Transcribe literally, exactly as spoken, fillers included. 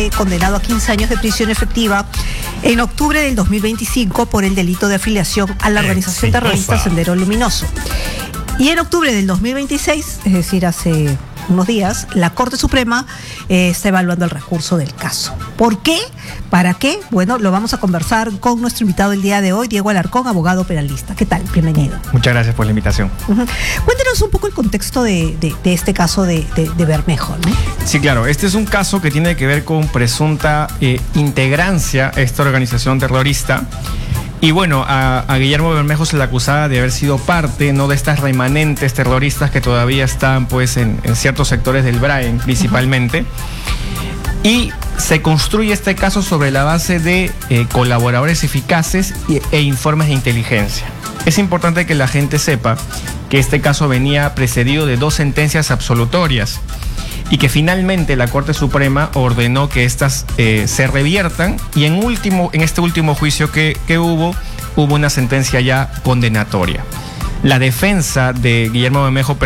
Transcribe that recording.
fue condenado a quince años de prisión efectiva en octubre del dos mil veinticinco por el delito de afiliación a la organización terrorista Sendero Luminoso. Y en octubre del dos mil veintiséis, es decir, hace unos días, la Corte Suprema eh, está evaluando el recurso del caso. ¿Por qué? ¿Para qué? Bueno, lo vamos a conversar con nuestro invitado el día de hoy, Diego Alarcón, abogado penalista. ¿Qué tal? Bienvenido. Muchas gracias por la invitación. Uh-huh. Cuéntenos un poco el contexto de, de, de este caso de, de, de Bermejo, ¿no? Sí, claro. Este es un caso que tiene que ver con presunta eh, integrancia a esta organización terrorista. Y bueno, a, a Guillermo Bermejo se le acusaba de haber sido parte, ¿no?, de estas remanentes terroristas que todavía están pues en, en ciertos sectores del Brain principalmente. Uh-huh. Y se construye este caso sobre la base de eh, colaboradores eficaces y, e informes de inteligencia. Es importante que la gente sepa que este caso venía precedido de dos sentencias absolutorias y que finalmente la Corte Suprema ordenó que éstas eh, se reviertan, y en, último, en este último juicio que, que hubo, hubo una sentencia ya condenatoria. La defensa de Guillermo Bermejo